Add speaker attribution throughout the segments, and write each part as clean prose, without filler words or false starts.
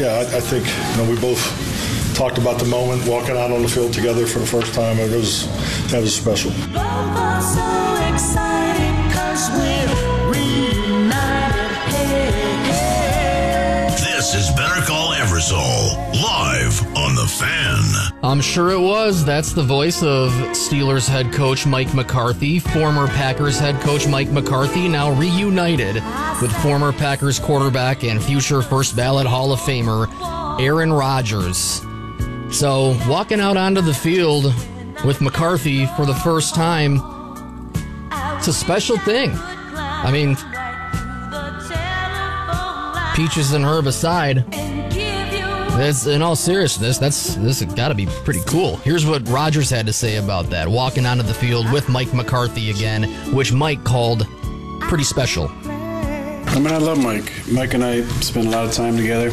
Speaker 1: Yeah, I think we both talked about the moment, walking out on the field together for the first time. That was special.
Speaker 2: Both are so excited 'cause we're reunited.
Speaker 3: This is Better Call Eversole, live on The Fan.
Speaker 4: I'm sure it was. That's the voice of Steelers head coach Mike McCarthy, former Packers head coach Mike McCarthy, now reunited with former Packers quarterback and future first ballot Hall of Famer Aaron Rodgers. So, walking out onto the field with McCarthy for the first time, it's a special thing. I mean, peaches and herb aside, in all seriousness, this has got to be pretty cool. Here's what Rodgers had to say about that, walking onto the field with Mike McCarthy again, which Mike called pretty special.
Speaker 5: I mean, I love Mike. Mike and I spent a lot of time together.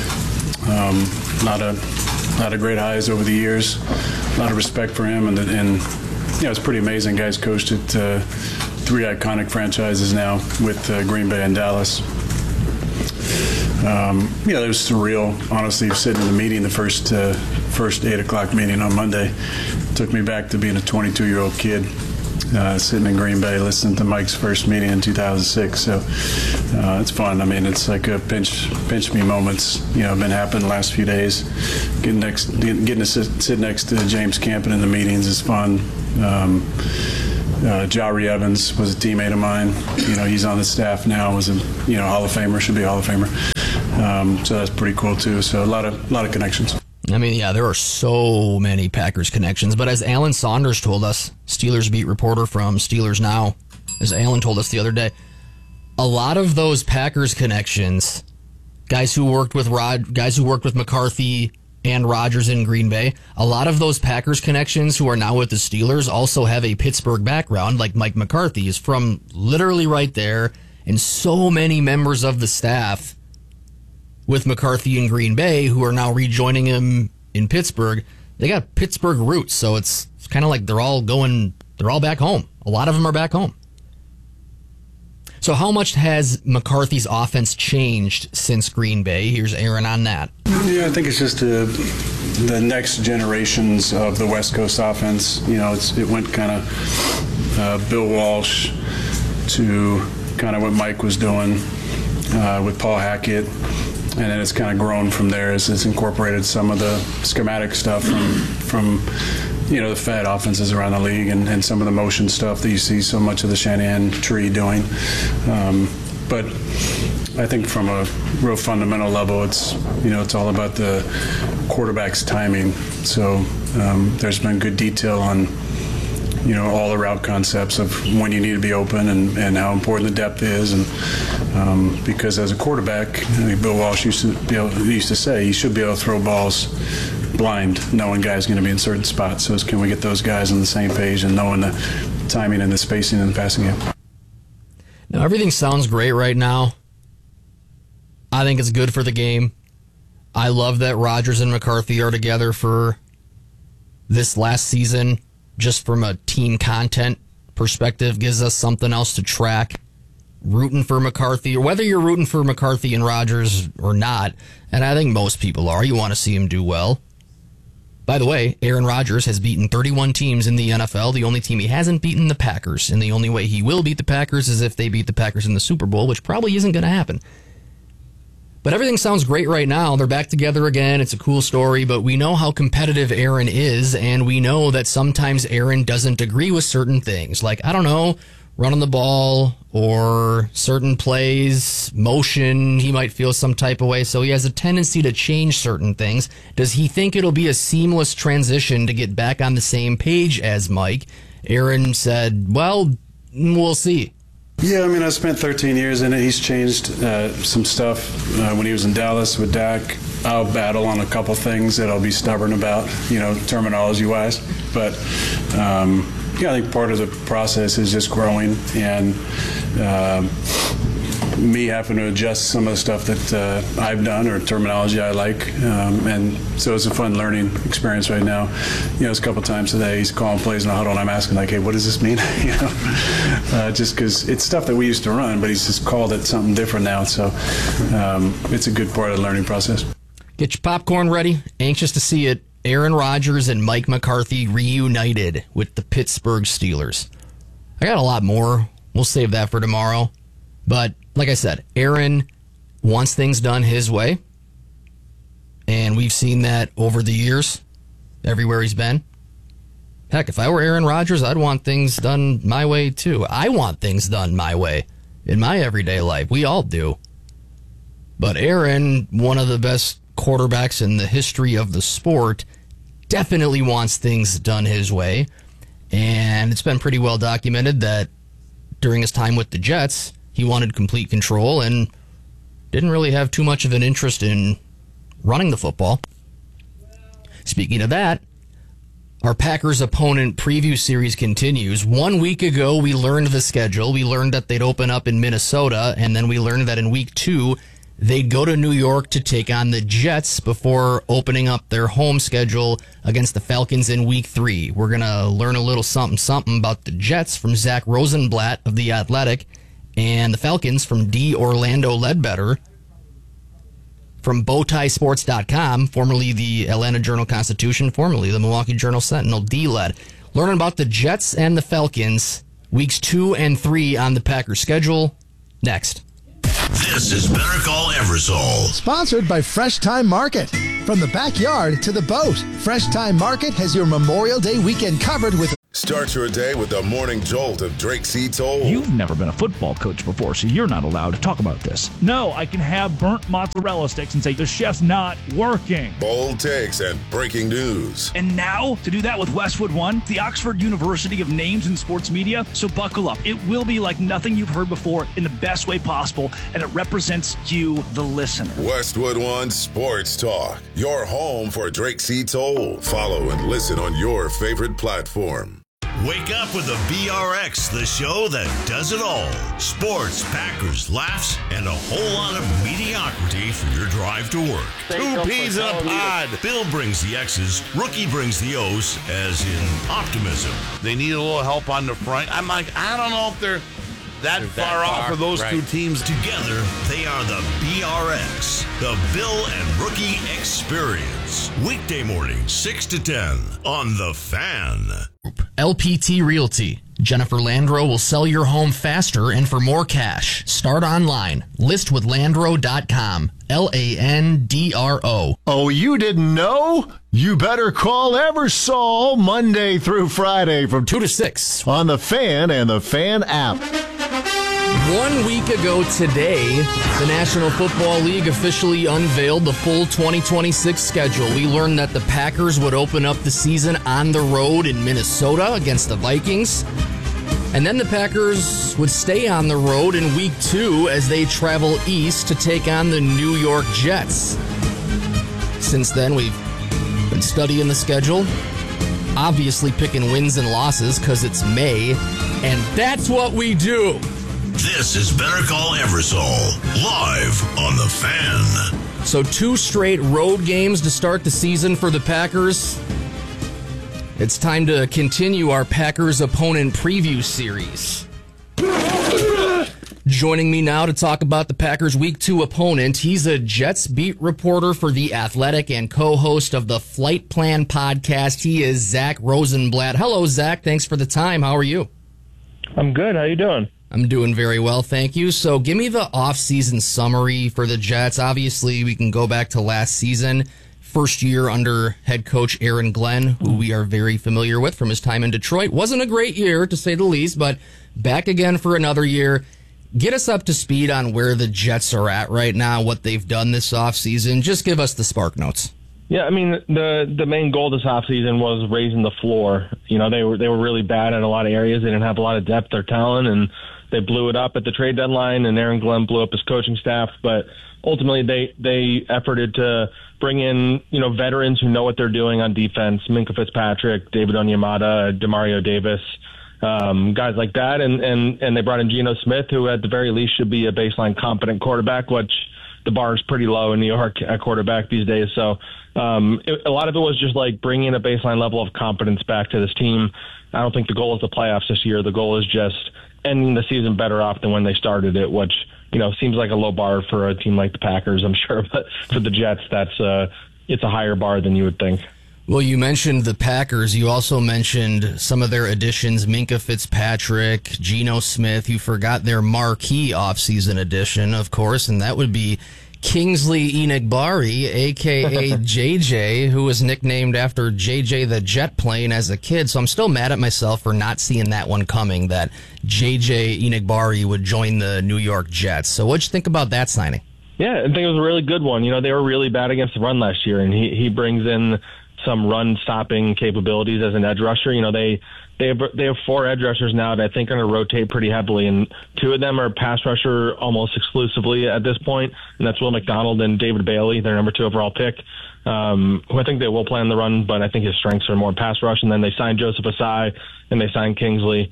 Speaker 5: A lot of great highs over the years. A lot of respect for him, and it's pretty amazing. Guys coached at 3 iconic franchises now with Green Bay and Dallas. It was surreal, honestly, sitting in the meeting, the first 8 o'clock meeting on Monday. Took me back to being a 22-year-old kid, sitting in Green Bay, listening to Mike's first meeting in 2006. So it's fun. I mean, it's like a pinch me moments. Been happening the last few days. Getting to sit next to James Campen in the meetings is fun. Jari Evans was a teammate of mine. He's on the staff now. Was a Hall of Famer. Should be a Hall of Famer. So that's pretty cool too. So a lot of connections.
Speaker 4: I mean, yeah, there are so many Packers connections. But as Alan Saunders told us, Steelers beat reporter from Steelers Now, as Alan told us the other day, a lot of those Packers connections, guys who worked with McCarthy and Rodgers in Green Bay, a lot of those Packers connections who are now with the Steelers also have a Pittsburgh background, like Mike McCarthy is from literally right there, and so many members of the staff with McCarthy in Green Bay who are now rejoining him in Pittsburgh, they got Pittsburgh roots, so it's kind of like they're all back home. A lot of them are back home. So how much has McCarthy's offense changed since Green Bay? Here's Aaron on that.
Speaker 5: Yeah, I think it's just the next generations of the West Coast offense. It went kind of Bill Walsh to kind of what Mike was doing with Paul Hackett. And then it's kind of grown from there as it's incorporated some of the schematic stuff from the Fed offenses around the league and some of the motion stuff that you see so much of the Shanahan tree doing. But I think from a real fundamental level, it's all about the quarterback's timing. So there's been good detail on all the route concepts of when you need to be open and how important the depth is. And because as a quarterback, Bill Walsh used to say you should be able to throw balls blind, knowing guys going to be in certain spots. So can we get those guys on the same page and knowing the timing and the spacing in the passing game?
Speaker 4: Now, everything sounds great right now. I think it's good for the game. I love that Rodgers and McCarthy are together for this last season. Just from a team content perspective, gives us something else to track. Rooting for McCarthy, or whether you're rooting for McCarthy and Rodgers or not, and I think most people are, you want to see him do well. By the way, Aaron Rodgers has beaten 31 teams in the NFL. The only team he hasn't beaten, the Packers. And the only way he will beat the Packers is if they beat the Packers in the Super Bowl, which probably isn't going to happen. But everything sounds great right now. They're back together again. It's a cool story, but we know how competitive Aaron is, and we know that sometimes Aaron doesn't agree with certain things. Like, I don't know, running the ball or certain plays, motion, he might feel some type of way, so he has a tendency to change certain things. Does he think it'll be a seamless transition to get back on the same page as Mike? Aaron said, well, we'll see.
Speaker 5: Yeah, I mean, I spent 13 years in it. He's changed some stuff when he was in Dallas with Dak. I'll battle on a couple things that I'll be stubborn about, terminology-wise. But, I think part of the process is just growing and me having to adjust some of the stuff that I've done or terminology I like. And so it's a fun learning experience right now. It's a couple times today he's calling plays in the huddle and I'm asking like, hey, what does this mean? Just because it's stuff that we used to run, but he's just called it something different now. So it's a good part of the learning process.
Speaker 4: Get your popcorn ready. Anxious to see it. Aaron Rodgers and Mike McCarthy reunited with the Pittsburgh Steelers. I got a lot more. We'll save that for tomorrow. But like I said, Aaron wants things done his way. And we've seen that over the years, everywhere he's been. Heck, if I were Aaron Rodgers, I'd want things done my way too. I want things done my way in my everyday life. We all do. But Aaron, one of the best quarterbacks in the history of the sport, definitely wants things done his way. And it's been pretty well documented that during his time with the Jets, he wanted complete control and didn't really have too much of an interest in running the football. Speaking of that, our Packers opponent preview series continues. 1 week ago, we learned the schedule. We learned that they'd open up in Minnesota, and then we learned that in week 2, they'd go to New York to take on the Jets before opening up their home schedule against the Falcons in week 3. We're going to learn a little something about the Jets from Zach Rosenblatt of The Athletic and the Falcons from D. Orlando Ledbetter from BowtieSports.com, formerly the Atlanta Journal-Constitution, formerly the Milwaukee Journal-Sentinel, D-Led. Learning about the Jets and the Falcons, weeks 2 and 3 on the Packers schedule, next.
Speaker 3: This is Better Call Eversole.
Speaker 6: Sponsored by Fresh Time Market. From the backyard to the boat, Fresh Time Market has your Memorial Day weekend covered with...
Speaker 7: Start your day with the morning jolt of Drake C. Toll.
Speaker 8: You've never been a football coach before, so you're not allowed to talk about this. No, I can have burnt mozzarella sticks and say, the chef's not working.
Speaker 7: Bold takes and breaking news.
Speaker 8: And now, to do that with Westwood One, the Oxford University of names in sports media, so buckle up. It will be like nothing you've heard before in the best way possible, and it represents you, the listener.
Speaker 7: Westwood One Sports Talk, your home for Drake C. Toll. Follow and listen on your favorite platform.
Speaker 3: Wake up with the BRX, the show that does it all. Sports, Packers, laughs, and a whole lot of mediocrity for your drive to work. 2 peas in a pod. Bill brings the X's, Rookie brings the O's, as in optimism.
Speaker 9: They need a little help on the front. I'm like, I don't know if they're that far off of those two teams.
Speaker 3: Together, they are the BRX, the Bill and Rookie Experience. Weekday morning, 6 to 10 on The Fan.
Speaker 4: LPT Realty. Jennifer Landro will sell your home faster and for more cash. Start online. List with Landro.com. Landro.
Speaker 10: Oh, you didn't know? You better call Eversole Monday through Friday from
Speaker 4: 2 to 6
Speaker 10: on The Fan and The Fan app.
Speaker 4: 1 week ago today, the National Football League officially unveiled the full 2026 schedule. We learned that the Packers would open up the season on the road in Minnesota against the Vikings. And then the Packers would stay on the road in week 2 as they travel east to take on the New York Jets. Since then, we've been studying the schedule, obviously picking wins and losses because it's May, and that's what we do.
Speaker 3: This is Better Call Eversole, live on The Fan.
Speaker 4: So 2 straight road games to start the season for the Packers. It's time to continue our Packers opponent preview series. Joining me now to talk about the Packers Week 2 opponent, he's a Jets beat reporter for The Athletic and co-host of the Flight Plan podcast. He is Zach Rosenblatt. Hello, Zach. Thanks for the time. How are you?
Speaker 11: I'm good. How you doing?
Speaker 4: I'm doing very well, thank you. So give me the off-season summary for the Jets. Obviously, we can go back to last season. First year under head coach Aaron Glenn, who we are very familiar with from his time in Detroit. Wasn't a great year, to say the least, but back again for another year. Get us up to speed on where the Jets are at right now, what they've done this offseason. Just give us the spark notes.
Speaker 11: Yeah, I mean, the main goal this offseason was raising the floor. You know, they were really bad in a lot of areas. They didn't have a lot of depth or talent, and they blew it up at the trade deadline, and Aaron Glenn blew up his coaching staff. But ultimately, they efforted to bring in, you know, veterans who know what they're doing on defense. Minkah Fitzpatrick, David Onyemata, Demario Davis, guys like that. And they brought in Geno Smith, who at the very least should be a baseline competent quarterback, which the bar is pretty low in New York at quarterback these days. So a lot of it was just like bringing a baseline level of competence back to this team. I don't think the goal is the playoffs this year. The goal is just ending the season better off than when they started it, which seems like a low bar for a team like the Packers, I'm sure, but for the Jets, it's a higher bar than you would think.
Speaker 4: Well, you mentioned the Packers. You also mentioned some of their additions, Minkah Fitzpatrick, Geno Smith. You forgot their marquee offseason addition, of course, and that would be Kingsley Enagbare, a.k.a. JJ, who was nicknamed after JJ the jet plane as a kid. So I'm still mad at myself for not seeing that one coming, that JJ Enagbare would join the New York Jets. So what'd you think about that signing?
Speaker 11: Yeah, I think it was a really good one. They were really bad against the run last year, and he brings in some run-stopping capabilities as an edge rusher. They have 4 edge rushers now that I think are going to rotate pretty heavily, and 2 of them are pass rusher almost exclusively at this point, and that's Will McDonald and David Bailey, their number 2 overall pick, who I think they will play on the run, but I think his strengths are more pass rush. And then they signed Joseph Asai, and they signed Kingsley.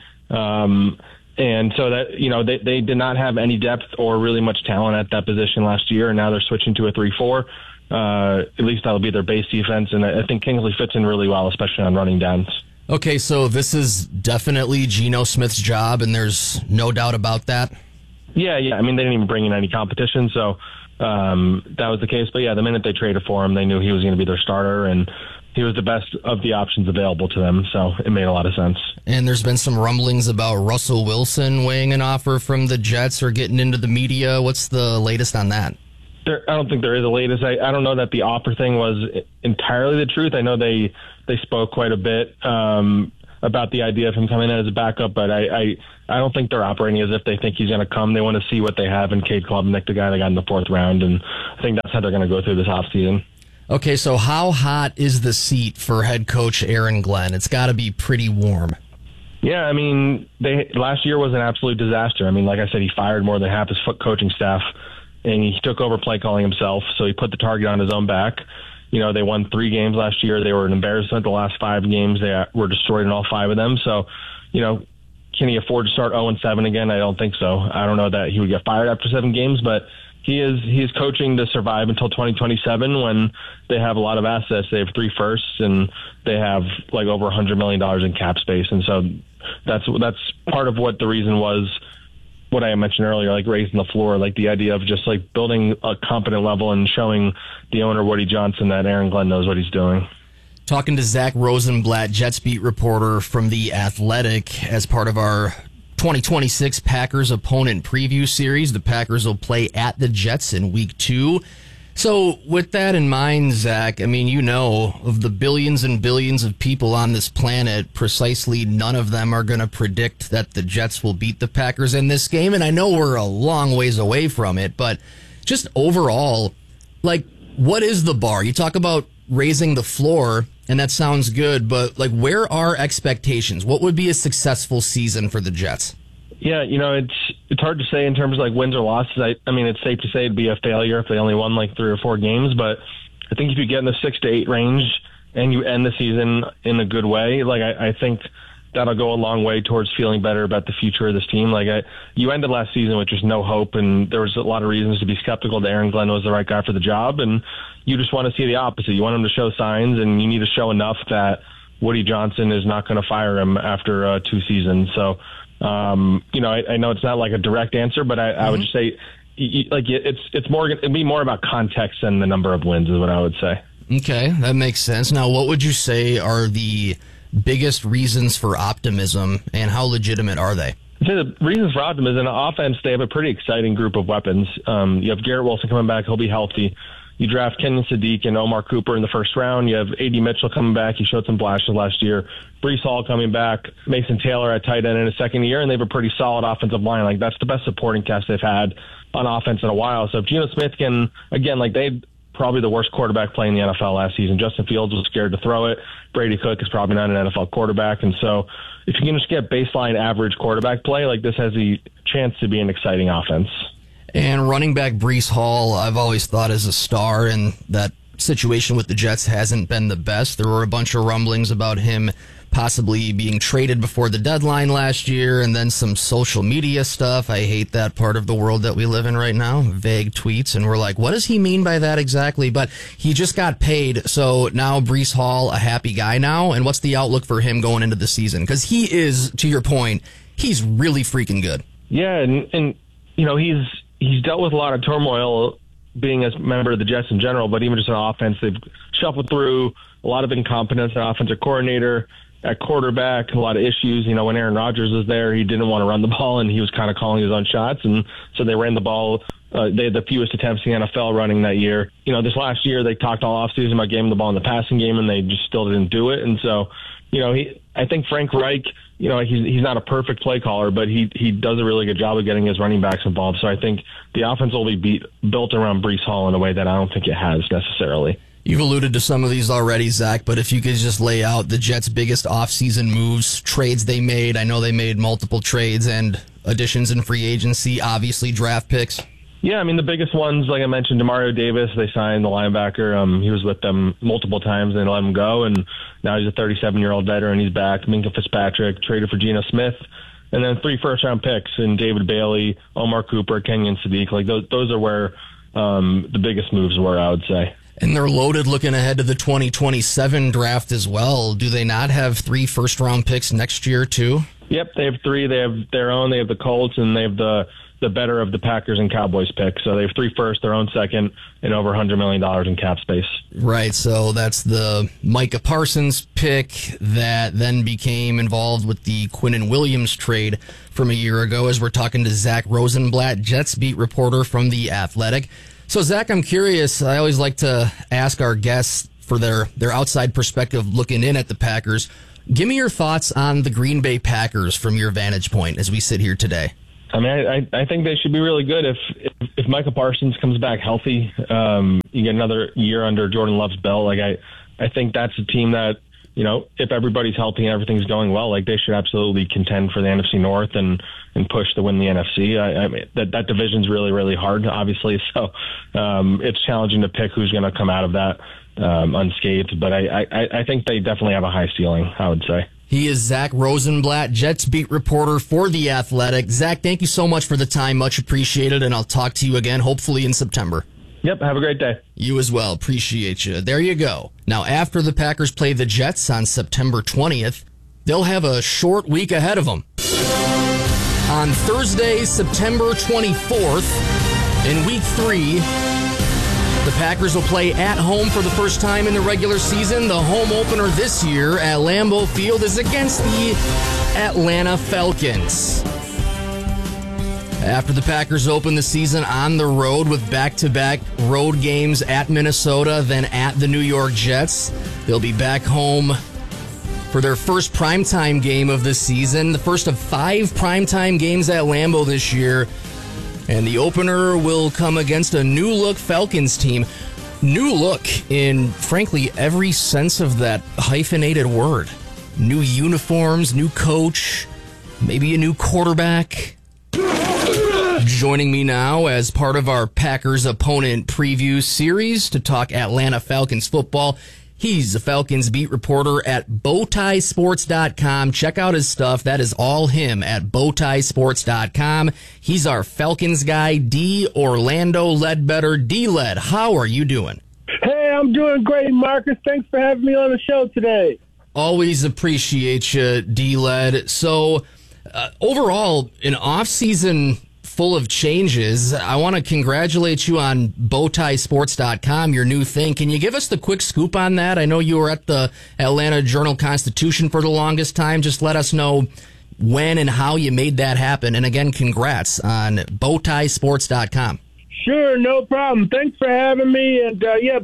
Speaker 11: And so that, they did not have any depth or really much talent at that position last year, and now they're switching to a 3-4. At least that'll be their base defense, and I think Kingsley fits in really well, especially on running downs.
Speaker 4: Okay, so this is definitely Geno Smith's job, and there's no doubt about that?
Speaker 11: Yeah. I mean, they didn't even bring in any competition, so that was the case. But, yeah, the minute they traded for him, they knew he was going to be their starter, and he was the best of the options available to them, so it made a lot of sense. And
Speaker 4: there's been some rumblings about Russell Wilson weighing an offer from the Jets or getting into the media. What's the latest on that?
Speaker 11: I don't think there is a latest. I don't know that the offer thing was entirely the truth. I know they spoke quite a bit about the idea of him coming in as a backup, but I don't think they're operating as if they think he's going to come. They want to see what they have in Cade Klubnik, the guy they got in the 4th round, and I think that's how they're going to go through this offseason.
Speaker 4: Okay, so how hot is the seat for head coach Aaron Glenn? It's got to be pretty warm.
Speaker 11: Yeah, I mean, last year was an absolute disaster. I mean, like I said, he fired more than half his coaching staff, and he took over play calling himself, so he put the target on his own back. They won 3 games last year. They were an embarrassment the last 5 games. They were destroyed in all 5 of them. So, can he afford to start 0-7 again? I don't think so. I don't know that he would get fired after 7 games, but he is coaching to survive until 2027 when they have a lot of assets. They have 3 firsts, and they have like over $100 million in cap space. And so that's part of what the reason was, what I mentioned earlier, like raising the floor, like the idea of just like building a competent level and showing the owner, Woody Johnson, that Aaron Glenn knows what he's doing.
Speaker 4: Talking to Zach Rosenblatt, Jets beat reporter from The Athletic, as part of our 2026 Packers opponent preview series. The Packers will play at the Jets in week 2. So with that in mind, Zach, I mean, of the billions and billions of people on this planet, precisely none of them are going to predict that the Jets will beat the Packers in this game. And I know we're a long ways away from it, but just overall, like, what is the bar? You talk about raising the floor, and that sounds good, but like, where are expectations? What would be a successful season for the Jets?
Speaker 11: Yeah, it's hard to say in terms of like wins or losses. I mean, it's safe to say it'd be a failure if they only won like 3 or 4 games, but I think if you get in the 6 to 8 range and you end the season in a good way, like I think that'll go a long way towards feeling better about the future of this team. Like you ended last season with just no hope, and there was a lot of reasons to be skeptical that Aaron Glenn was the right guy for the job, and you just want to see the opposite. You want him to show signs, and you need to show enough that Woody Johnson is not going to fire him after 2 seasons. So, I know it's not like a direct answer, but I would just say, it'd be more about context than the number of wins is what I would say.
Speaker 4: Okay, that makes sense. Now, what would you say are the biggest reasons for optimism, and how legitimate are they?
Speaker 11: I'd say the reasons for optimism, on offense, they have a pretty exciting group of weapons. You have Garrett Wilson coming back. He'll be healthy. You draft Kenyon Sadiq and Omar Cooper in the first round. You have A.D. Mitchell coming back. He showed some flashes last year. Breece Hall coming back. Mason Taylor at tight end in his second year, and they have a pretty solid offensive line. Like, that's the best supporting cast they've had on offense in a while. So if Geno Smith can, again, like, they probably the worst quarterback play in the NFL last season. Justin Fields was scared to throw it. Brady Cook is probably not an NFL quarterback. And so if you can just get baseline average quarterback play, like, this has a chance to be an exciting offense.
Speaker 4: And running back Breece Hall, I've always thought is a star, and that situation with the Jets hasn't been the best. There were a bunch of rumblings about him possibly being traded before the deadline last year, and then some social media stuff. I hate that part of the world that we live in right now. Vague tweets, and we're like, what does he mean by that exactly? But he just got paid, so now Breece Hall, a happy guy now, and what's the outlook for him going into the season? Because he is, to your point, he's really freaking good.
Speaker 11: Yeah, and he's dealt with a lot of turmoil being a member of the Jets in general, but even just on offense, they've shuffled through a lot of incompetence at offensive coordinator, at quarterback, a lot of issues. When Aaron Rodgers was there, he didn't want to run the ball, and he was kind of calling his own shots, and so they ran the ball. They had the fewest attempts in the NFL running that year. This last year, they talked all offseason about getting the ball in the passing game, and they just still didn't do it. And so, I think Frank Reich, he's not a perfect play caller, but he does a really good job of getting his running backs involved. So I think the offense will be built around Breece Hall in a way that I don't think it has necessarily.
Speaker 4: You've alluded to some of these already, Zach, but if you could just lay out the Jets' biggest offseason moves, trades they made. I know they made multiple trades and additions in free agency, obviously draft picks.
Speaker 11: Yeah, the biggest ones, like I mentioned, Demario Davis, they signed the linebacker. He was with them multiple times, and they let him go, and now he's a 37-year-old veteran. He's back. Minkah Fitzpatrick, traded for Geno Smith, and then 3 first-round picks in David Bailey, Omar Cooper, Kenyon Sadiq. Like those are where the biggest moves were, I would say.
Speaker 4: And they're loaded looking ahead to the 2027 draft as well. Do they not have 3 first-round picks next year, too?
Speaker 11: Yep, they have 3. They have their own. They have the Colts, and they have the better of the Packers and Cowboys picks. So they have 3 first, their own second, and over $100 million in cap space.
Speaker 4: Right, so that's the Micah Parsons pick that then became involved with the Quinnen Williams trade from a year ago, as we're talking to Zach Rosenblatt, Jets beat reporter from The Athletic. So, Zach, I'm curious. I always like to ask our guests for their outside perspective looking in at the Packers. Give me your thoughts on the Green Bay Packers from your vantage point as we sit here today.
Speaker 11: I think they should be really good if Micah Parsons comes back healthy. You get another year under Jordan Love's belt. I think that's a team that, if everybody's healthy and everything's going well, they should absolutely contend for the NFC North and push to win the NFC. That division's really, really hard, obviously. So it's challenging to pick who's going to come out of that unscathed. But I think they definitely have a high ceiling, I would say.
Speaker 4: He is Zach Rosenblatt, Jets beat reporter for The Athletic. Zach, thank you so much for the time. Much appreciated, and I'll talk to you again, hopefully in September.
Speaker 11: Yep, have a great day. You
Speaker 4: as well. Appreciate you. There you go. Now, after the Packers play the Jets on September 20th, they'll have a short week ahead of them. On Thursday, September 24th, in Week 3, the Packers will play at home for the first time in the regular season. The home opener this year at Lambeau Field is against the Atlanta Falcons. After the Packers open the season on the road with back-to-back road games at Minnesota, then at the New York Jets, they'll be back home for their first primetime game of the season, the first of 5 primetime games at Lambeau this year. And the opener will come against a new-look Falcons team. New look in, frankly, every sense of that hyphenated word. New uniforms, new coach, maybe a new quarterback. Joining me now as part of our Packers opponent preview series to talk Atlanta Falcons football, he's a Falcons beat reporter at bowtiesports.com. Check out his stuff. That is all him at bowtiesports.com. He's our Falcons guy, D. Orlando Ledbetter. D-Led, how are you doing?
Speaker 12: Hey, I'm doing great, Marcus. Thanks for having me on the show today.
Speaker 4: Always appreciate you, D-Led. So, overall, an off-season full of changes. I want to congratulate you on bowtiesports.com, your new thing. Can you give us the quick scoop on that? I know you were at the Atlanta Journal-Constitution for the longest time. Just let us know when and how you made that happen. And again, congrats on bowtiesports.com.
Speaker 12: Sure, no problem. Thanks for having me. And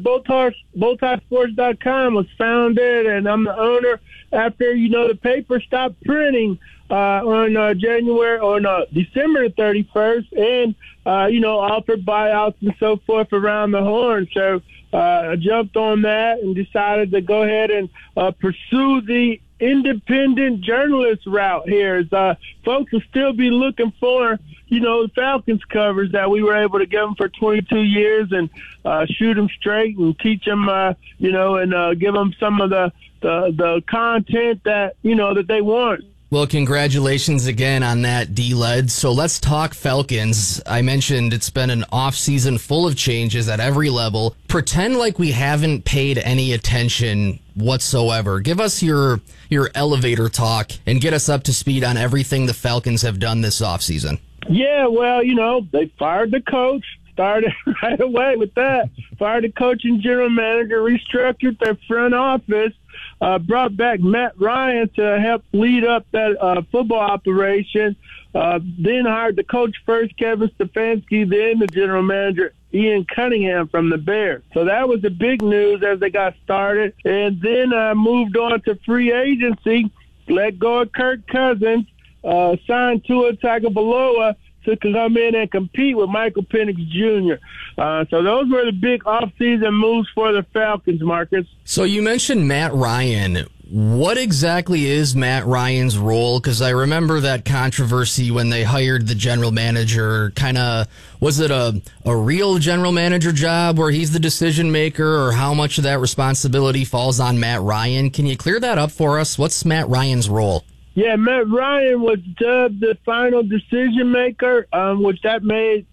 Speaker 12: bowtiesports.com was founded, and I'm the owner after, the paper stopped printing on December 31st, and, offered buyouts and so forth around the horn. So I jumped on that and decided to go ahead and pursue the independent journalist route here. As, folks will still be looking for, the Falcons covers that we were able to give them for 22 years and shoot them straight and teach them, and give them some of the content that, that they want.
Speaker 4: Well, congratulations again on that, D-Led. So let's talk Falcons. I mentioned it's been an off-season full of changes at every level. Pretend like we haven't paid any attention whatsoever. Give us your elevator talk and get us up to speed on everything the Falcons have done this offseason.
Speaker 12: Yeah, well, they fired the coach. Started right away with that. Fired the coach and general manager, restructured their front office, brought back Matt Ryan to help lead up that football operation, then hired the coach first, Kevin Stefanski, then the general manager, Ian Cunningham from the Bears. So that was the big news as they got started. And then moved on to free agency, let go of Kirk Cousins, signed Tua Tagovailoa to come in and compete with Michael Penix Jr. So those were the big offseason moves for the Falcons, Marcus.
Speaker 4: So you mentioned Matt Ryan. What exactly is Matt Ryan's role? Because I remember that controversy when they hired the general manager. Was it a real general manager job where he's the decision maker, or how much of that responsibility falls on Matt Ryan? Can you clear that up for us? What's Matt Ryan's role?
Speaker 12: Yeah, Matt Ryan was dubbed the final decision maker, which that made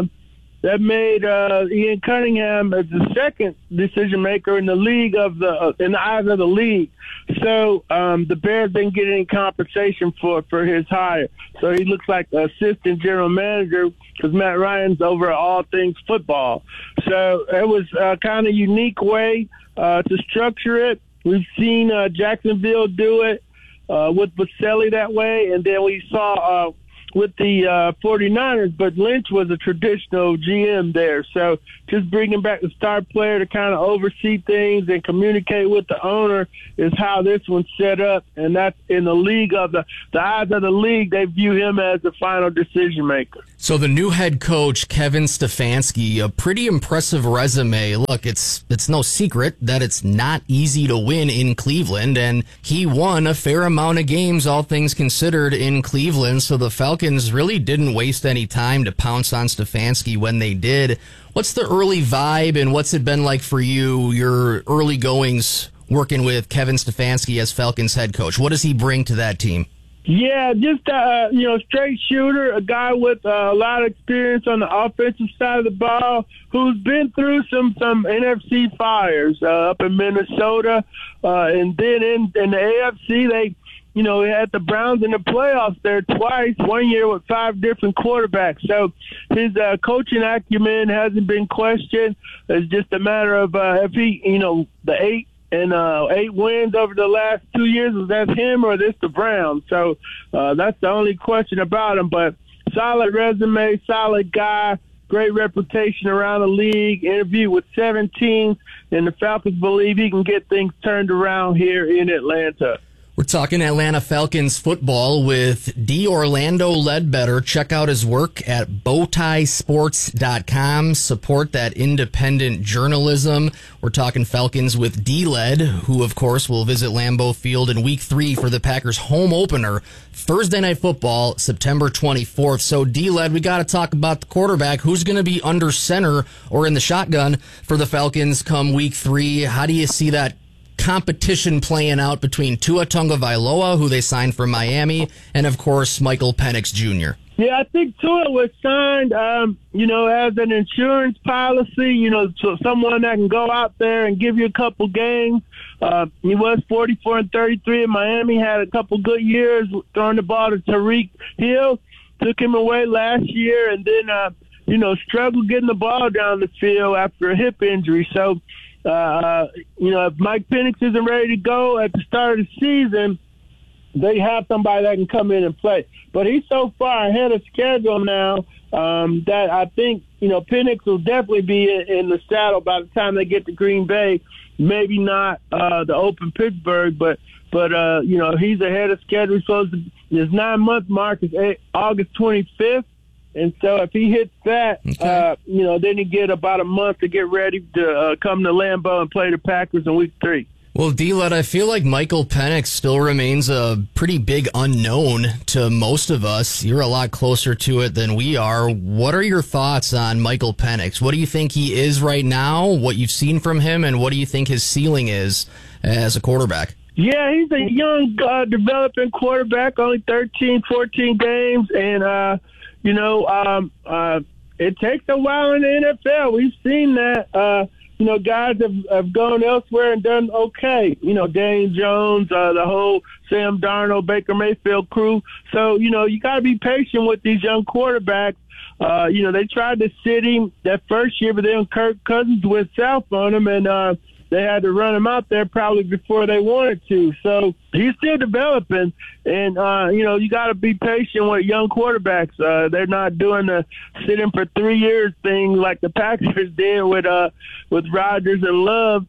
Speaker 12: Ian Cunningham as the second decision maker in the league in the eyes of the league. So the Bears didn't get any compensation for his hire. So he looks like an assistant general manager because Matt Ryan's over all things football. So it was a kind of unique way to structure it. We've seen Jacksonville do it with Boselli that way, and then we saw with the 49ers, but Lynch was a traditional GM there. So just bringing back the star player to kind of oversee things and communicate with the owner is how this one's set up. And that's in the league of the eyes of the league, they view him as the final decision maker.
Speaker 4: So the new head coach, Kevin Stefanski, a pretty impressive resume. Look, it's no secret that it's not easy to win in Cleveland, and he won a fair amount of games, all things considered, in Cleveland. So the Falcons really didn't waste any time to pounce on Stefanski when they did. What's the early vibe, and what's it been like for you, your early goings working with Kevin Stefanski as Falcons head coach? What does he bring to that team?
Speaker 12: Yeah, just straight shooter, a guy with a lot of experience on the offensive side of the ball, who's been through some NFC fires up in Minnesota, and then in the AFC they had the Browns in the playoffs there twice, one year with 5 different quarterbacks. So his coaching acumen hasn't been questioned. It's just a matter of if he, the 8 wins over the last 2 years, was that him or this the Browns? So that's the only question about him. But solid resume, solid guy, great reputation around the league, interviewed with 7 teams, and the Falcons believe he can get things turned around here in Atlanta.
Speaker 4: We're talking Atlanta Falcons football with D. Orlando Ledbetter. Check out his work at bowtiesports.com. Support that independent journalism. We're talking Falcons with D-Led, who, of course, will visit Lambeau Field in Week 3 for the Packers' home opener, Thursday Night Football, September 24th. So, D-Led, we got to talk about the quarterback. Who's going to be under center or in the shotgun for the Falcons come Week 3? How do you see that competition playing out between Tua Tagovailoa, who they signed from Miami, and, of course, Michael Penix Jr.?
Speaker 12: Yeah, I think Tua was signed, as an insurance policy, so someone that can go out there and give you a couple games. He was 44-33 in Miami, had a couple good years throwing the ball to Tyreek Hill, took him away last year, and then, struggled getting the ball down the field after a hip injury. So, if Mike Penix isn't ready to go at the start of the season, they have somebody that can come in and play. But he's so far ahead of schedule now that I think, Penix will definitely be in the saddle by the time they get to Green Bay. Maybe not the open Pittsburgh, but he's ahead of schedule. He's supposed to, his 9-month mark is August 25th. And so if he hits that, then he get about a month to get ready to come to Lambeau and play the Packers in Week 3.
Speaker 4: Well, D-Led, I feel like Michael Penix still remains a pretty big unknown to most of us. You're a lot closer to it than we are. What are your thoughts on Michael Penix? What do you think he is right now, what you've seen from him, and what do you think his ceiling is as a quarterback?
Speaker 12: Yeah, he's a young developing quarterback, only 13, 14 games, and it takes a while in the NFL. We've seen that. guys have gone elsewhere and done okay. Daniel Jones, the whole Sam Darnold, Baker Mayfield crew. So, you got to be patient with these young quarterbacks. They tried to sit him that first year, but then Kirk Cousins went south on him, and they had to run him out there probably before they wanted to. So he's still developing, and, you got to be patient with young quarterbacks. They're not doing the sit-in for 3 years thing like the Packers did with Rodgers and Love.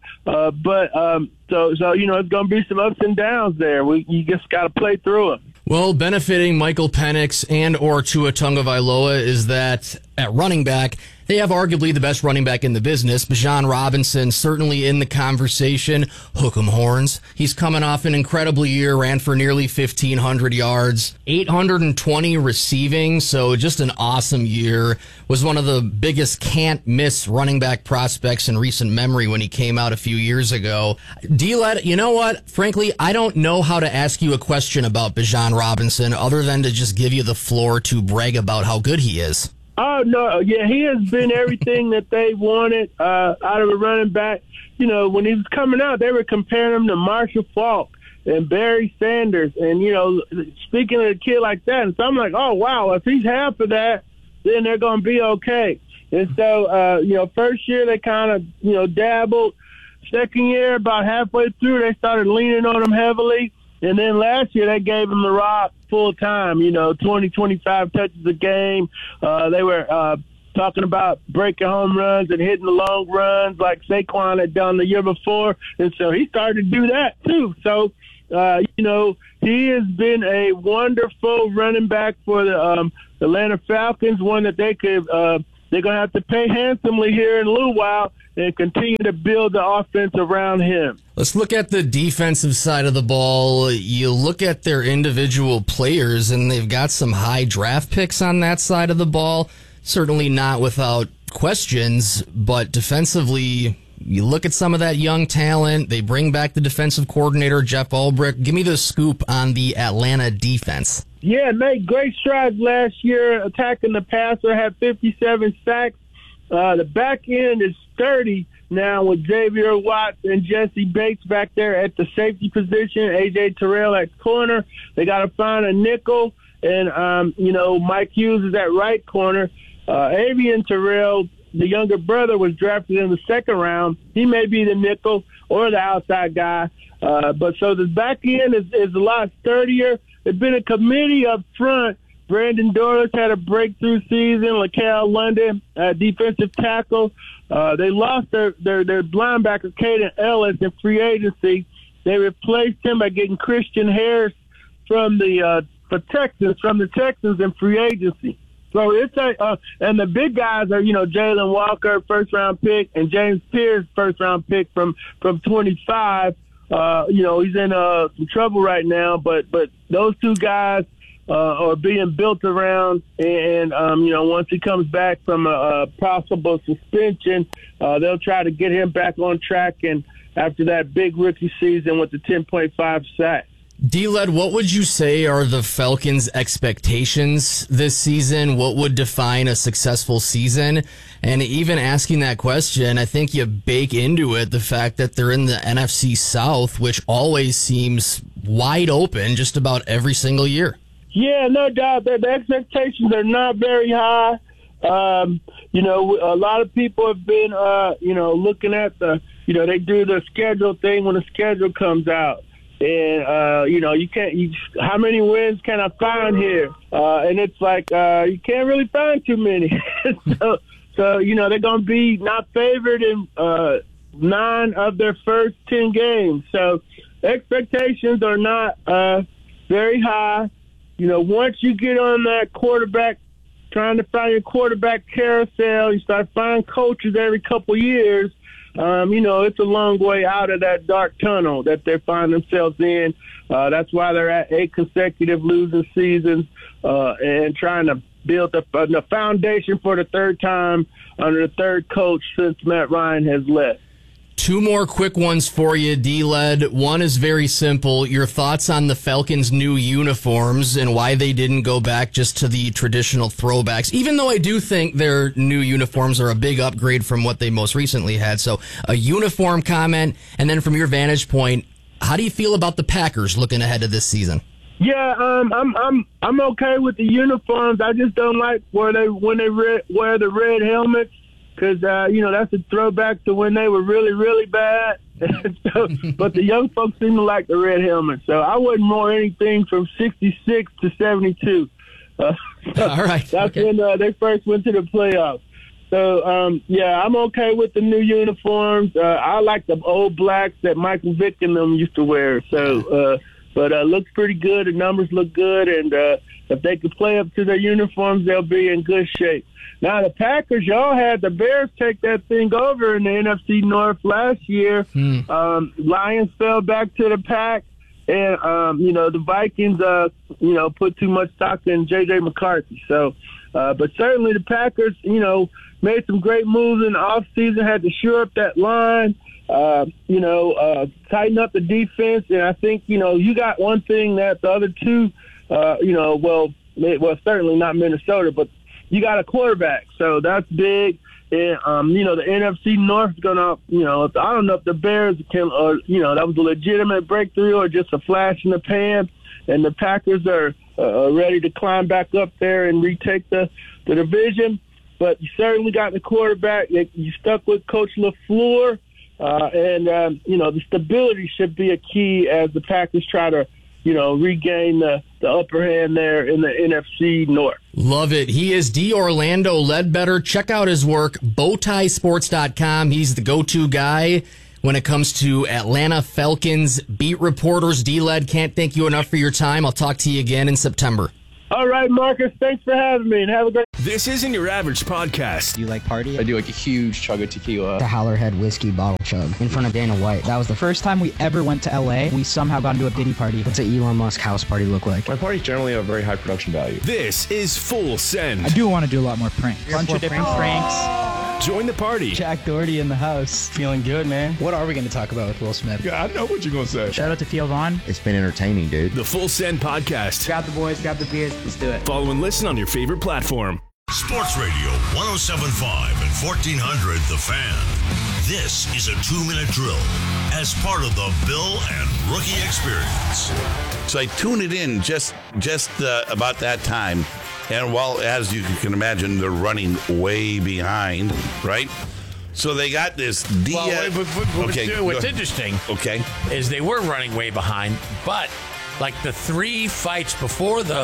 Speaker 12: So it's going to be some ups and downs there. You just got to play through them.
Speaker 4: Well, benefiting Michael Penix and or Tua Tagovailoa is that at running back, they have arguably the best running back in the business. Bijan Robinson certainly in the conversation. Hook 'em horns. He's coming off an incredible year, ran for nearly 1,500 yards, 820 receiving, so just an awesome year. Was one of the biggest can't-miss running back prospects in recent memory when he came out a few years ago. D-Led, you know what? Frankly, I don't know how to ask you a question about Bijan Robinson other than to just give you the floor to brag about how good he is.
Speaker 12: Oh, no. Yeah, he has been everything that they wanted out of a running back. When he was coming out, they were comparing him to Marshall Faulk and Barry Sanders. And, speaking of a kid like that, and so I'm like, oh, wow, if he's half of that, then they're going to be okay. And so, first year they kind of, dabbled. Second year, about halfway through, they started leaning on him heavily. And then last year they gave him the rock full time, 20, 25 touches a game. They were talking about breaking home runs and hitting the long runs like Saquon had done the year before. And so he started to do that too. So, he has been a wonderful running back for the Atlanta Falcons, one that they could they're going to have to pay handsomely here in a little while and continue to build the offense around him.
Speaker 4: Let's look at the defensive side of the ball. You look at their individual players, and they've got some high draft picks on that side of the ball. Certainly not without questions, but defensively, you look at some of that young talent. They bring back the defensive coordinator, Jeff Ulbrich. Give me the scoop on the Atlanta defense.
Speaker 12: Yeah, made great strides last year attacking the passer, had 57 sacks. The back end is sturdy now with Xavier Watts and Jesse Bates back there at the safety position, A.J. Terrell at corner. They got to find a nickel, and, Mike Hughes is at right corner. Avian Terrell, the younger brother, was drafted in the second round. He may be the nickel or the outside guy. But so the back end is a lot sturdier. There's been a committee up front. Brandon Dorlus had a breakthrough season. LaCal London, defensive tackle. They lost their linebacker, Caden Ellis, in free agency. They replaced him by getting Christian Harris from the Texans in free agency. So it's and the big guys are, Jalen Walker, first round pick, and James Pierce, first round pick from 25. He's in some trouble right now, but those two guys are being built around, and once he comes back from a possible suspension, they'll try to get him back on track. And after that big rookie season with the 10.5 sacks.
Speaker 4: D-Led, what would you say are the Falcons' expectations this season? What would define a successful season? And even asking that question, I think you bake into it the fact that they're in the NFC South, which always seems wide open just about every single year.
Speaker 12: Yeah, no doubt. The expectations are not very high. A lot of people have been, looking at they do the schedule thing when the schedule comes out. And, how many wins can I find here? And it's like, you can't really find too many. so, they're going to be not favored in 9 of their first 10 games. So expectations are not very high. Once you get on that quarterback, trying to find your quarterback carousel, you start finding coaches every couple years. It's a long way out of that dark tunnel that they find themselves in. That's why they're at 8 consecutive losing seasons and trying to build the foundation for the third time under the third coach since Matt Ryan has left.
Speaker 4: Two more quick ones for you, D-Led. One is very simple. Your thoughts on the Falcons' new uniforms and why they didn't go back just to the traditional throwbacks, even though I do think their new uniforms are a big upgrade from what they most recently had. So a uniform comment, and then from your vantage point, how do you feel about the Packers looking ahead to this season?
Speaker 12: Yeah, I'm okay with the uniforms. I just don't like when they wear the red helmets. Because, that's a throwback to when they were really, really bad. But the young folks seem to like the red helmet. So I wouldn't wear anything from 66 to 72.
Speaker 4: All right.
Speaker 12: That's when they first went to the playoffs. So, I'm okay with the new uniforms. I like the old blacks that Michael Vick and them used to wear. So, but it looks pretty good. The numbers look good. And if they can play up to their uniforms, they'll be in good shape. Now, the Packers, y'all had the Bears take that thing over in the NFC North last year. Lions fell back to the pack. And, the Vikings, put too much stock in J.J. McCarthy. So, but certainly the Packers, made some great moves in the offseason, had to shore up that line, tighten up the defense. And I think, you got one thing that the other two, certainly not Minnesota, but you got a quarterback, so that's big. And, the NFC North is going to, I don't know if the Bears can, that was a legitimate breakthrough or just a flash in the pan. And the Packers are ready to climb back up there and retake the division. But you certainly got the quarterback. You stuck with Coach LaFleur. The stability should be a key as the Packers try to, regain the upper hand there in the NFC North.
Speaker 4: Love it. He is D. Orlando Ledbetter. Check out his work, bowtiesports.com. He's the go-to guy when it comes to Atlanta Falcons beat reporters. D-Led, can't thank you enough for your time. I'll talk to you again in September.
Speaker 12: All right, Marcus, thanks for having me, and have a great...
Speaker 13: This isn't your average podcast.
Speaker 14: Do you like party?
Speaker 15: I do like a huge chug of tequila.
Speaker 14: The Howlerhead whiskey bottle chug in front of Dana White. That was the first time we ever went to LA. We somehow got into a Diddy party. What's an Elon Musk house party look like?
Speaker 15: My parties generally have very high production value.
Speaker 13: This is Full Send.
Speaker 14: I do want to do a lot more pranks. Bunch of different pranks.
Speaker 13: Join the party.
Speaker 14: Jack Doherty in the house. Feeling good, man. What are we going to talk about with Will Smith?
Speaker 15: Yeah, I know what you're going to say.
Speaker 14: Shout out to Theo Vaughn.
Speaker 16: It's been entertaining, dude.
Speaker 13: The Full Send podcast.
Speaker 14: Grab the boys, grab the beers. Let's do it.
Speaker 13: Follow and listen on your favorite platform.
Speaker 3: Sports Radio 107.5 and 1400 The Fan. This is a 2-minute drill as part of the Bill and Rookie Experience.
Speaker 9: So I tuned it in just about that time. And as you can imagine, they're running way behind, right? So they got this
Speaker 17: Diaz. What's interesting is they were running way behind, but like the 3 fights before the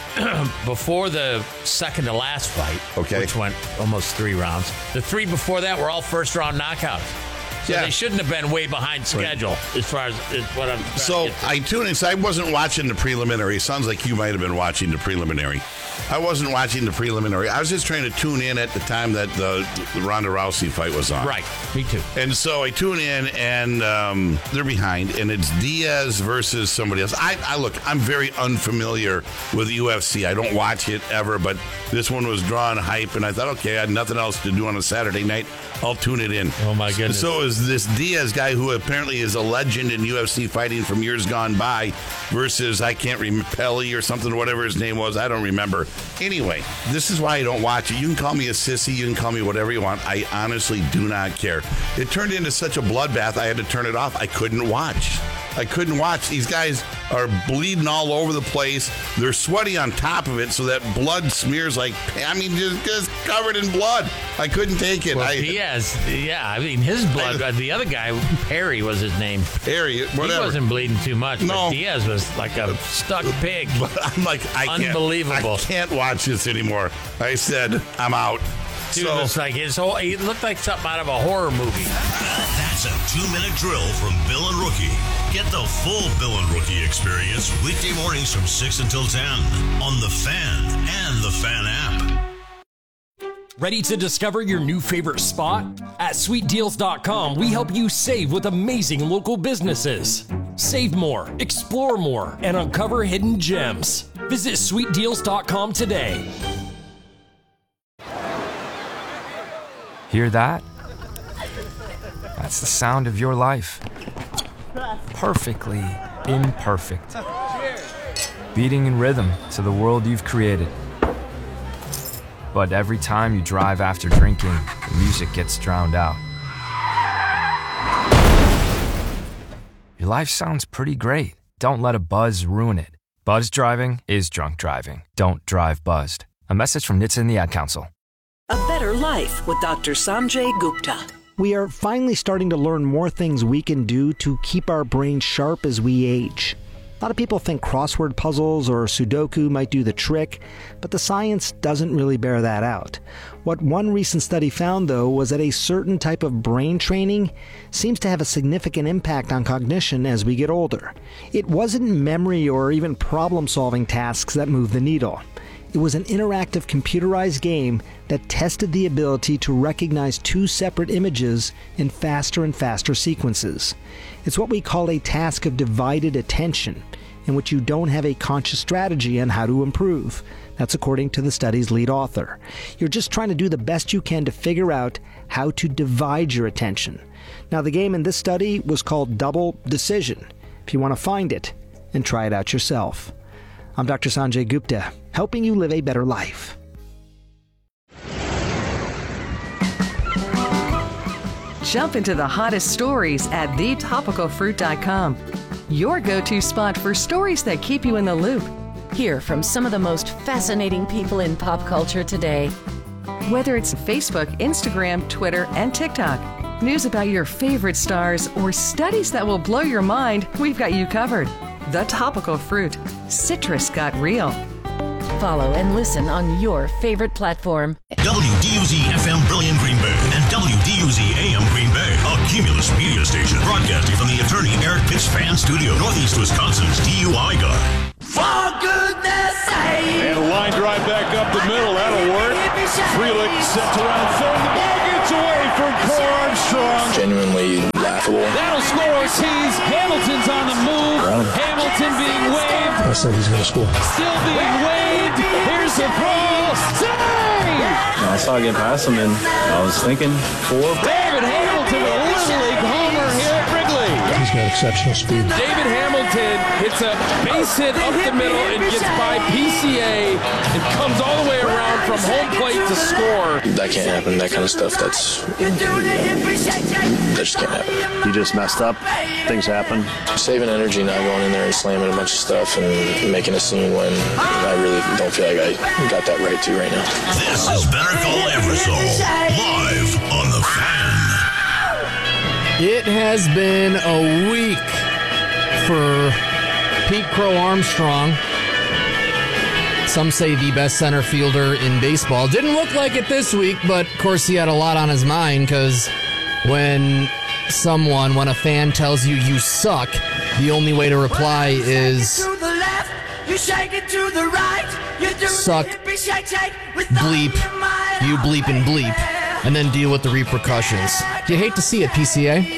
Speaker 17: second to last fight, which went almost 3 rounds, the 3 before that were all first round knockouts. So they shouldn't have been way behind schedule as far as what I'm trying
Speaker 9: So I tuned in. So I wasn't watching the preliminary. Sounds like you might have been watching the preliminary. I wasn't watching the preliminary. I was just trying to tune in at the time that the Ronda Rousey fight was on.
Speaker 17: Right. Me too.
Speaker 9: And so I tune in, and they're behind, and it's Diaz versus somebody else. I look, I'm very unfamiliar with UFC. I don't watch it ever, but this one was drawing hype, and I thought, okay, I had nothing else to do on a Saturday night. I'll tune it in.
Speaker 17: Oh, my goodness.
Speaker 9: So is this Diaz guy who apparently is a legend in UFC fighting from years gone by versus, I can't remember, Pelly or something, whatever his name was. I don't remember. Anyway, this is why I don't watch it. You can call me a sissy. You can call me whatever you want. I honestly do not care. It turned into such a bloodbath, I had to turn it off. I couldn't watch. These guys are bleeding all over the place. They're sweaty on top of it, so that blood smears just covered in blood. I couldn't take it.
Speaker 17: Well, Diaz, his blood, the other guy, Perry was his name.
Speaker 9: Perry, whatever.
Speaker 17: He wasn't bleeding too much,
Speaker 9: no.
Speaker 17: But Diaz was like a stuck pig.
Speaker 9: But I'm like,
Speaker 17: unbelievable.
Speaker 9: I can't watch this anymore. I said, I'm out.
Speaker 17: Dude, it's like he looked like something out of a horror movie.
Speaker 3: That's a 2-minute drill from Bill and Rookie. Get the full Bill and Rookie experience weekday mornings from 6 until 10 on The Fan and The Fan app.
Speaker 18: Ready to discover your new favorite spot? At sweetdeals.com, we help you save with amazing local businesses. Save more, explore more, and uncover hidden gems. Visit sweetdeals.com today.
Speaker 19: Hear that?
Speaker 16: That's the sound of your life. Perfectly imperfect. Beating in rhythm to the world you've created. But every time you drive after drinking, the music gets drowned out. Your life sounds pretty great. Don't let a buzz ruin it. Buzz driving is drunk driving. Don't drive buzzed. A message from NHTSA and the Ad Council.
Speaker 19: A Better Life with Dr. Sanjay Gupta.
Speaker 20: We are finally starting to learn more things we can do to keep our brains sharp as we age. A lot of people think crossword puzzles or Sudoku might do the trick, but the science doesn't really bear that out. What one recent study found, though, was that a certain type of brain training seems to have a significant impact on cognition as we get older. It wasn't memory or even problem-solving tasks that moved the needle. It was an interactive computerized game that tested the ability to recognize two separate images in faster and faster sequences. It's what we call a task of divided attention, in which you don't have a conscious strategy on how to improve. That's according to the study's lead author. You're just trying to do the best you can to figure out how to divide your attention. Now, the game in this study was called Double Decision. If you want to find it and try it out yourself. I'm Dr. Sanjay Gupta, helping you live a better life.
Speaker 21: Jump into the hottest stories at thetopicalfruit.com. Your go-to spot for stories that keep you in the loop.
Speaker 22: Hear from some of the most fascinating people in pop culture today.
Speaker 21: Whether it's Facebook, Instagram, Twitter, and TikTok, news about your favorite stars, or studies that will blow your mind, we've got you covered. The Topical Fruit. Citrus got real.
Speaker 22: Follow and listen on your favorite platform.
Speaker 23: WDUZ-FM Brilliant Green Bay and WDUZ-AM Green Bay, a Cumulus media station broadcasting from the Attorney Eric Pitts Fan Studio, Northeast Wisconsin's DUI guy.
Speaker 2: For goodness sake!
Speaker 24: And a line drive back up the middle, that'll work. Frelick sent around third, the ball gets away from Cole Armstrong.
Speaker 25: Genuinely laughable.
Speaker 24: That'll score Ortiz. Hamilton's on the move. Hamilton being waved.
Speaker 25: I said he's going to score.
Speaker 24: Still being waved. Here's the throw. Save!
Speaker 26: I saw it get past him, and I was thinking 4.
Speaker 24: David Hamilton with a Little League homer here at Wrigley.
Speaker 25: He's got exceptional speed.
Speaker 24: David Hamilton hits a base hit up the middle and gets by PCA and comes all the way around from home plate to score.
Speaker 25: That can't happen. That kind of stuff, that just can't happen.
Speaker 26: You just messed up. Things happen.
Speaker 25: Saving energy, not going in there and slamming a bunch of stuff and making a scene when I really don't feel like I got that right to right now.
Speaker 23: This is Better Call Eversole, live on The Fan.
Speaker 4: It has been a week for Pete Crow Armstrong. Some say the best center fielder in baseball. Didn't look like it this week, but of course he had a lot on his mind, because when a fan tells you you suck, the only way to reply is
Speaker 2: To the left, you shake it to the right. You do
Speaker 4: suck, bleep, you bleep and bleep, and then deal with the repercussions. You hate to see it, PCA.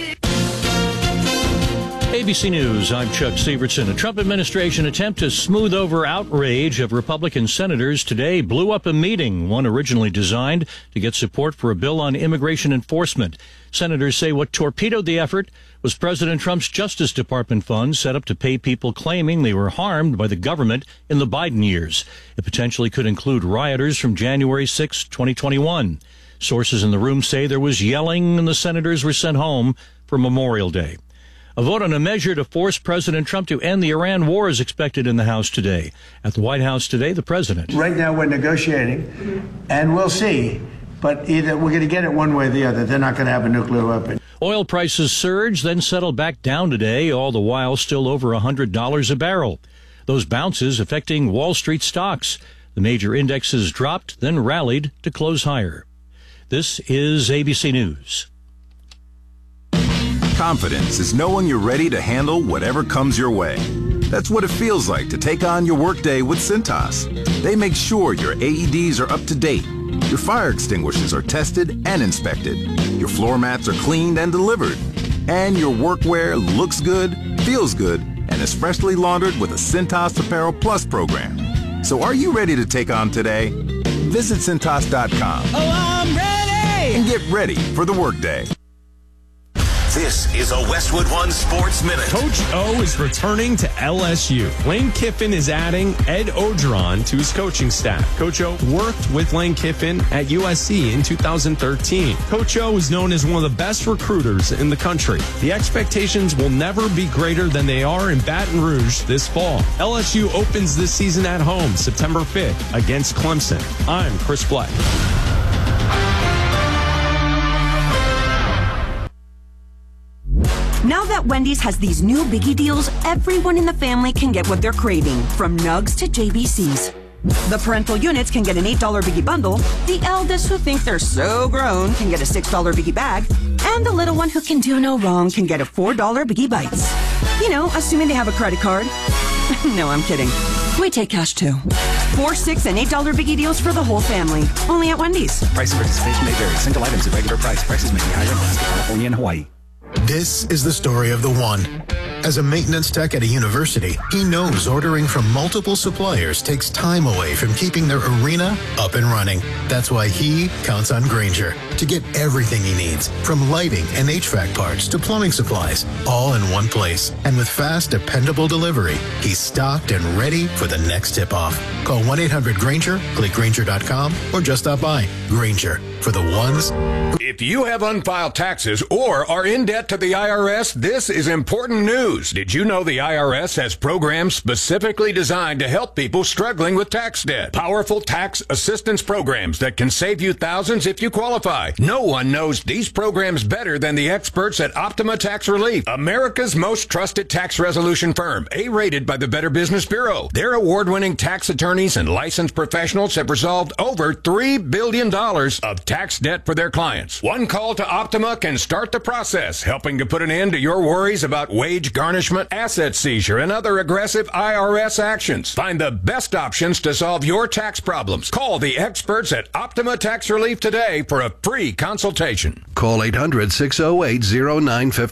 Speaker 27: ABC News, I'm Chuck Sievertson. A Trump administration attempt to smooth over outrage of Republican senators today blew up a meeting, one originally designed to get support for a bill on immigration enforcement. Senators say what torpedoed the effort was President Trump's Justice Department funds set up to pay people claiming they were harmed by the government in the Biden years. It potentially could include rioters from January 6, 2021. Sources in the room say there was yelling and the senators were sent home for Memorial Day. A vote on a measure to force President Trump to end the Iran war is expected in the House today. At the White House today, the president.
Speaker 28: Right now we're negotiating, and we'll see. But either we're going to get it one way or the other. They're not going to have a nuclear weapon.
Speaker 27: Oil prices surged, then settled back down today, all the while still over $100 a barrel. Those bounces affecting Wall Street stocks. The major indexes dropped, then rallied to close higher. This is ABC News.
Speaker 29: Confidence is knowing you're ready to handle whatever comes your way. That's what it feels like to take on your workday with Cintas. They make sure your AEDs are up to date, your fire extinguishers are tested and inspected, your floor mats are cleaned and delivered, and your workwear looks good, feels good, and is freshly laundered with a Cintas Apparel Plus program. So are you ready to take on today? Visit Cintas.com.
Speaker 2: Oh, I'm ready!
Speaker 29: And get ready for the workday.
Speaker 23: This is a Westwood One Sports Minute.
Speaker 1: Coach O is returning to LSU. Lane Kiffin is adding Ed Orgeron to his coaching staff. Coach O worked with Lane Kiffin at USC in 2013. Coach O is known as one of the best recruiters in the country. The expectations will never be greater than they are in Baton Rouge this fall. LSU opens this season at home September 5th against Clemson. I'm Chris Black.
Speaker 5: Now that Wendy's has these new biggie deals, everyone in the family can get what they're craving, from nugs to JBCs. The parental units can get an $8 biggie bundle, the eldest who think they're so grown can get a $6 biggie bag, and the little one who can do no wrong can get a $4 biggie bites. You know, assuming they have a credit card. No, I'm kidding. We take cash too. $4, $6, and $8 biggie deals for the whole family. Only at Wendy's.
Speaker 6: Price and participation may vary. Single items at regular price. Prices may be higher in Alaska, California, and Hawaii.
Speaker 7: This is the story of the one. As a maintenance tech at a university, he knows ordering from multiple suppliers takes time away from keeping their arena up and running. That's why he counts on Grainger to get everything he needs, from lighting and HVAC parts to plumbing supplies, all in one place. And with fast, dependable delivery, he's stocked and ready for the next tip-off. Call 1-800-GRAINGER, click Grainger.com, or just stop by. Grainger, for the ones.
Speaker 8: If you have unfiled taxes or are in debt to the IRS, this is important news. Did you know the IRS has programs specifically designed to help people struggling with tax debt? Powerful tax assistance programs that can save you thousands if you qualify. No one knows these programs better than the experts at Optima Tax Relief, America's most trusted tax resolution firm, A-rated by the Better Business Bureau. Their award-winning tax attorneys and licensed professionals have resolved over $3 billion of tax debt for their clients. One call to Optima can start the process, helping to put an end to your worries about wage garnishment, asset seizure, and other aggressive IRS actions. Find the best options to solve your tax problems. Call the experts at Optima Tax Relief today for a free consultation.
Speaker 10: Call 800-608-0950.